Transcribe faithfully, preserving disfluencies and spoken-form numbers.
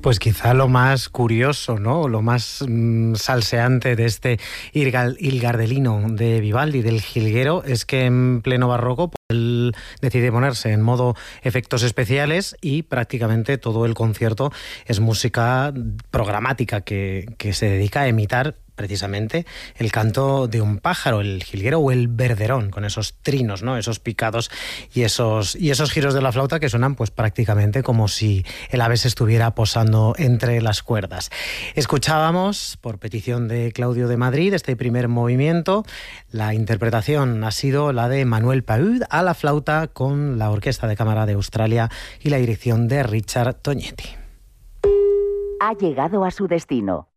Pues quizá lo más curioso, ¿no? Lo más mmm, salseante de este Il Gardelino de Vivaldi, del jilguero, es que en pleno barroco pues, él decide ponerse en modo efectos especiales y prácticamente todo el concierto es música programática que, que se dedica a imitar precisamente el canto de un pájaro, el jilguero o el verderón, con esos trinos, ¿no? Esos picados y esos, y esos giros de la flauta que suenan pues prácticamente como si el ave se estuviera posando entre las cuerdas. Escuchábamos, por petición de Claudio de Madrid, este primer movimiento. La interpretación ha sido la de Manuel Paud a la flauta con la Orquesta de Cámara de Australia y la dirección de Richard Tognetti. Ha llegado a su destino.